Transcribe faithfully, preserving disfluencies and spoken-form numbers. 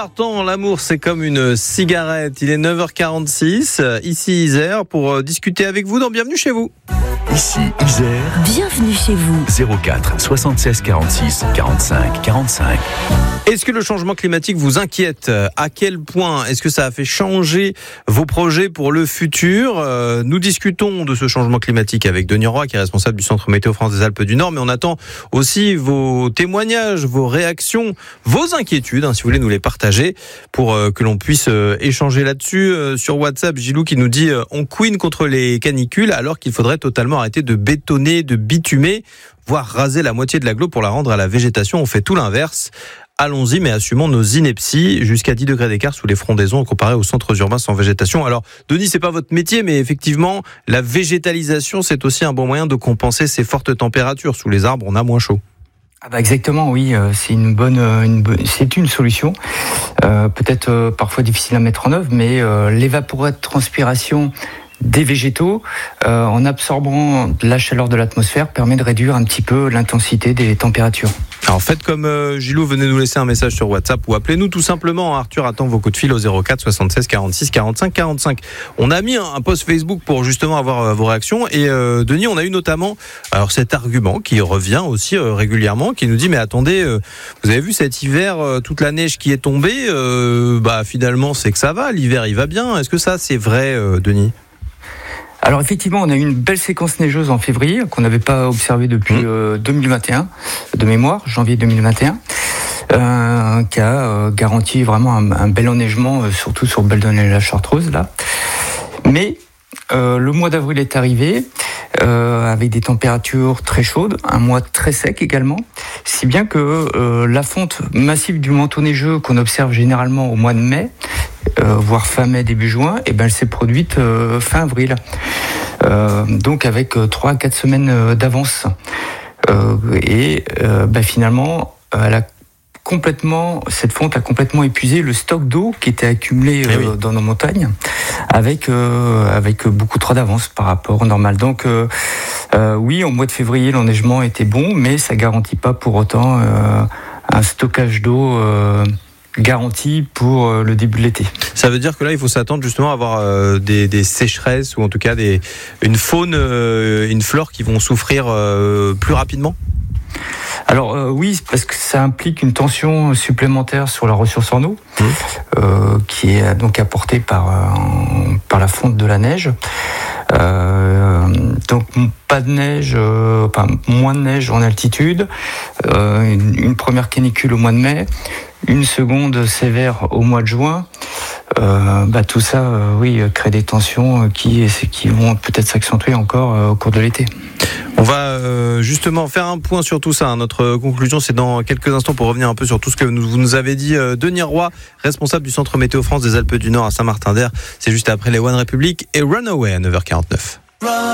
Barton, l'amour c'est comme une cigarette. Il est neuf heures quarante-six, ici Isère, pour discuter avec vous dans Bienvenue chez vous. Ici Isère. Bienvenue chez vous. zéro quatre soixante-seize quarante-six quarante-cinq quarante-cinq. Est-ce que le changement climatique vous inquiète ? À quel point est-ce que ça a fait changer vos projets pour le futur ? euh, Nous discutons de ce changement climatique avec Denis Roy, qui est responsable du Centre Météo France des Alpes du Nord, mais on attend aussi vos témoignages, vos réactions, vos inquiétudes, hein, si vous voulez nous les partager, pour euh, que l'on puisse euh, échanger là-dessus. Euh, sur WhatsApp, Gilou qui nous dit euh, on couine contre les canicules alors qu'il faudrait totalement arrêter de bétonner, de bitumer, voire raser la moitié de l'agglo pour la rendre à la végétation. On fait tout l'inverse. Allons-y, mais assumons nos inepties. Jusqu'à dix degrés d'écart sous les frondaisons comparé aux centres urbains sans végétation. Alors, Denis, c'est pas votre métier, mais effectivement, la végétalisation, c'est aussi un bon moyen de compenser ces fortes températures. Sous les arbres, on a moins chaud. Ah bah exactement, oui, c'est une bonne, une bonne c'est une solution. Euh, peut-être euh, parfois difficile à mettre en œuvre, mais euh, l'évapotranspiration des végétaux, euh, en absorbant la chaleur de l'atmosphère, permet de réduire un petit peu l'intensité des températures. Alors faites comme euh, Gilou, venez nous laisser un message sur WhatsApp ou appelez-nous tout simplement. Arthur attend vos coups de fil au zéro quatre soixante-seize quarante-six quarante-cinq quarante-cinq. On a mis un, un post Facebook pour justement avoir euh, vos réactions et euh, Denis, on a eu notamment alors cet argument qui revient aussi euh, régulièrement, qui nous dit mais attendez, euh, vous avez vu cet hiver, euh, toute la neige qui est tombée, euh, bah finalement c'est que ça va, l'hiver il va bien. Est-ce que ça c'est vrai, euh, Denis ? Alors effectivement, on a eu une belle séquence neigeuse en février qu'on n'avait pas observée depuis mmh. euh, deux mille vingt et un, de mémoire, janvier deux mille vingt et un, euh, qui a euh, garanti vraiment un, un bel enneigement, euh, surtout sur Beldon et la Chartreuse là. Mais euh, le mois d'avril est arrivé euh, avec des températures très chaudes, un mois très sec également, si bien que euh, la fonte massive du manteau neigeux qu'on observe généralement au mois de mai, Euh, voire fin mai, début juin, et ben elle s'est produite euh, fin avril. Euh, donc avec euh, trois à quatre semaines euh, d'avance. Euh, et euh, ben finalement, elle a complètement, cette fonte a complètement épuisé le stock d'eau qui était accumulé euh, oui. dans nos montagnes, avec, euh, avec beaucoup trop d'avance par rapport au normal. Donc euh, euh, oui, au mois de février, l'enneigement était bon, mais ça garantit pas pour autant euh, un stockage d'eau euh, garantie pour le début de l'été. Ça veut dire que là, il faut s'attendre justement à avoir euh, des, des sécheresses ou en tout cas des, une faune, euh, une flore qui vont souffrir euh, plus rapidement ? Alors euh, oui, parce que ça implique une tension supplémentaire sur la ressource en eau, mmh. euh, qui est donc apportée par, euh, par la fonte de la neige. Euh, donc pas de neige, euh, enfin moins de neige en altitude, euh, une, une première canicule au mois de mai, une seconde sévère au mois de juin. Euh, bah tout ça, euh, oui, crée des tensions qui, qui vont peut-être s'accentuer encore euh, au cours de l'été. On va euh, justement faire un point sur tout ça. Hein. Notre conclusion, c'est dans quelques instants pour revenir un peu sur tout ce que nous, vous nous avez dit. Euh, Denis Roy, responsable du Centre Météo France des Alpes du Nord à Saint-Martin-d'Hères. C'est juste après les One Republic et Runaway à neuf heures quarante-neuf.